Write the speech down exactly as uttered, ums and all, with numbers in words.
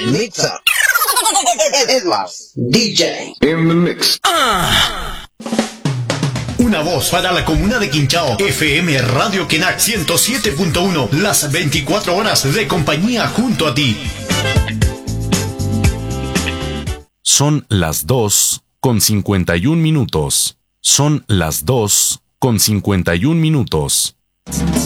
Mixa. Edwards, D J. In the mix. Ah. Una voz para la comuna de Quinchao. F M Radio Kenak ciento siete punto uno. Las veinticuatro horas de compañía junto a ti. Son las dos con cincuenta y un minutos. Son las dos con cincuenta y un minutos.